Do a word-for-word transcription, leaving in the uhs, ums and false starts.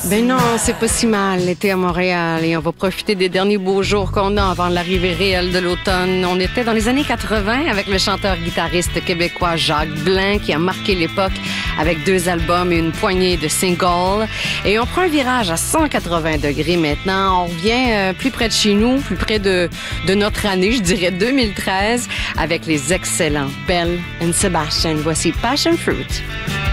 Ben non, c'est pas si mal l'été à Montréal et on va profiter des derniers beaux jours qu'on a avant l'arrivée réelle de l'automne. On était dans les années quatre-vingt avec le chanteur-guitariste québécois Jacques Blain qui a marqué l'époque avec deux albums et une poignée de singles. Et on prend un virage à cent quatre-vingts degrés maintenant. On revient euh, plus près de chez nous, plus près de, de notre année, je dirais deux mille treize, avec les excellents Belle and Sebastian. Voici Passion Fruit.